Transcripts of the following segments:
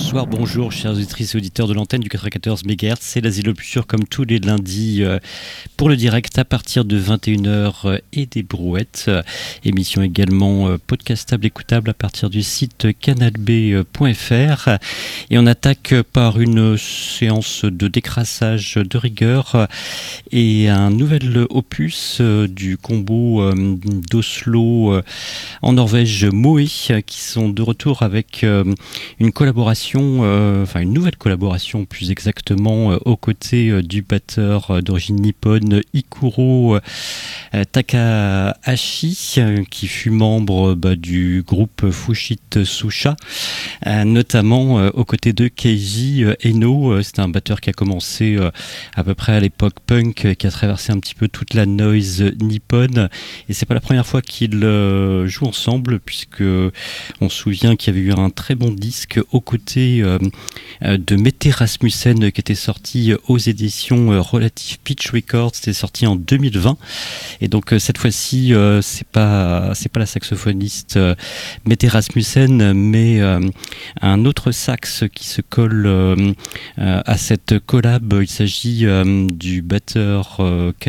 Bonsoir, bonjour chers auditrices et auditeurs de l'antenne du 94 MHz, c'est l'Asile le plus sûr comme tous les lundis pour le direct à partir de 21h et des brouettes. Émission également podcastable, écoutable à partir du site canalb.fr. Et on attaque par une séance de décrassage de rigueur et un nouvel opus du combo d'Oslo en Norvège, Moe, qui sont de retour avec une nouvelle collaboration plus exactement aux côtés du batteur d'origine nippone Ikuro Takahashi, qui fut membre du groupe Fushit Susha, notamment aux côtés de Keiji Eno. C'est un batteur qui a commencé à peu près à l'époque punk, qui a traversé un petit peu toute la noise nippone, et c'est pas la première fois qu'ils jouent ensemble, puisque on se souvient qu'il y avait eu un très bon disque aux côtés de Mette Rasmussen qui était sorti aux éditions Relative Pitch Records. C'était sorti en 2020, et donc cette fois-ci c'est pas la saxophoniste Mette Rasmussen, mais un autre sax qui se colle à cette collab. Il s'agit du batteur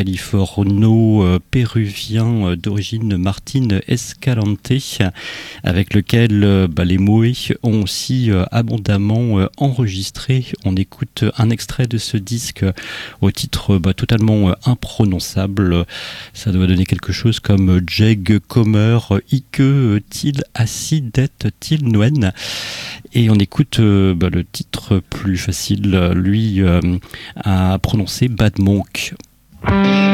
californo-péruvien d'origine Martin Escalante, avec lequel les Moe ont aussi abondamment enregistré. On écoute un extrait de ce disque au titre totalement imprononçable. Ça doit donner quelque chose comme Jeg kommer ikke til Asidet til Noen. Et on écoute le titre plus facile, lui, à prononcer, Bad Monk.